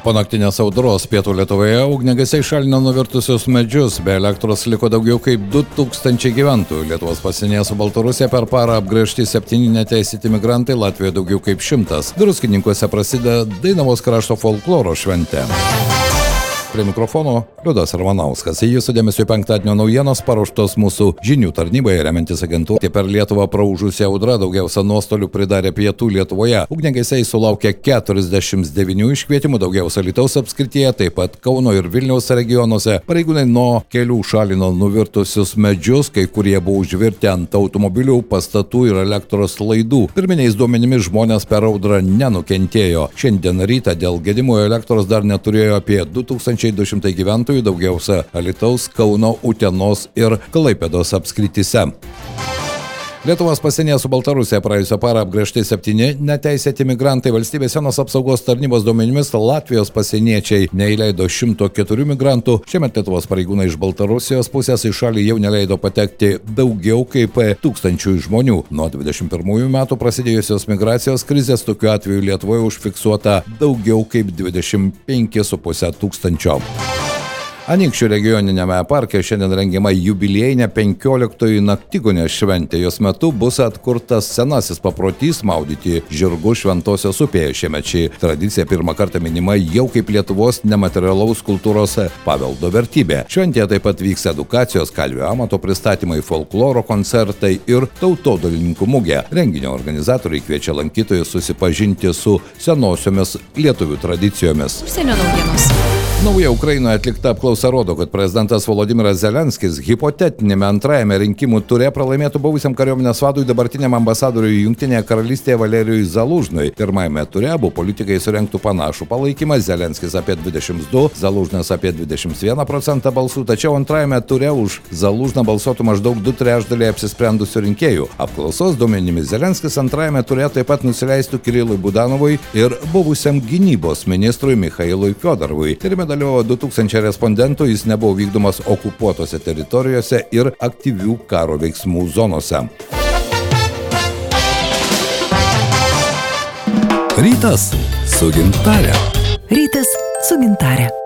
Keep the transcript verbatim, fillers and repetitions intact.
Po naktinės audros pietų Lietuvoje ugniagesiai šalino nuvirtusius medžius, be elektros liko daugiau kaip du tūkstančiai gyventojų. Lietuvos pasienyje su Baltarusija per parą apgręžti septyni neteisėti migrantai, Latvijoje daugiau kaip šimtas. Druskininkuose prasideda Dainavos krašto folkloro šventė. Prie mikrofono Liudas Ramanauskas. Jūsų dėmesio penktadienio naujienos paruoštos mūsų žinių tarnybai, remiantis agentūrai. Per Lietuvą praūžusi audra daugiausia nuostolių pridarė pietų Lietuvoje. Ugniagesiai sulaukė keturiasdešimt devynių iškvietimų, daugiausia Alytaus apskrityje, taip pat Kauno ir Vilniaus regionuose. Pareigūnai nuo kelių šalino nuvirtusius medžius, kai kurie buvo užvirti ant automobilių, pastatų ir elektros laidų. Pirminiais duomenimis žmonės per audrą nenukentėjo. Šiandien rytą dėl gedimų elektros dar neturėjo apie du tūkstančiai du šimtai gyventojų, daugiausia Alytaus, Kauno, Utenos ir Klaipėdos apskrityse. Lietuvos pasienyje su Baltarusija praėjusią parą apgręžti septyni neteisėti migrantai. Valstybės sienos apsaugos tarnybos duomenimis Latvijos pasieniečiai neįleido šimto keturių migrantų. Šiemet Lietuvos pareigūnai iš Baltarusijos pusės į šalį jau neleido patekti daugiau kaip tūkstančių žmonių. Nuo dvidešimt pirmųjų metų prasidėjusios migracijos krizės tokiu atveju Lietuvoje užfiksuota daugiau kaip dvidešimt penki su puse tūkstančio. Anykščių regioniniame parke šiandien rengiama jubiliejinė penkioliktoji naktigonės šventė. Jos metu bus atkurtas senasis paprotys maudyti žirgus Šventosios upėje. Šiemet ši tradicija pirmą kartą minima jau kaip Lietuvos nematerialaus kultūros paveldo vertybė. Šventėje taip pat vyks edukacijos, kalvių amato pristatymai, folkloro koncertai ir tautodalininkų mugė. Renginio organizatoriai kviečia lankytojus susipažinti su senosiomis lietuvių tradicijomis. Užsienio naujienos. Nauja Ukrainoje atlikta apklausa rodo, kad prezidentas Volodymyras Zelenskis hipotetinėme antrajame rinkimų ture pralaimėtų buvusiam kariuomenės vadui, dabartiniam ambasadoriui Jungtinėje karalystėje Valerijui Zalužnui. Pirmajame ture abu politikai surengtų panašų palaikymą, Zelenskis apie dvidešimt du, Zalužnas apie dvidešimt vieną procentą balsų, tačiau antrajame ture už Zalužną balsuotų maždaug du trečdaliai apsisprendusių rinkėjų. Apklausos duomenimis Zelenskis antrajame ture taip pat nusileistų Kirilui Budanovui ir buvusiam gynybos ministrui Michailui Fiodorovui. Tyrime dalyvavo du tūkstančiai respondentų, jis nebuvo vykdomas okupuotose teritorijose ir aktyvių karo veiksmų zonose. Rytas su gintare. Rytas su gintare.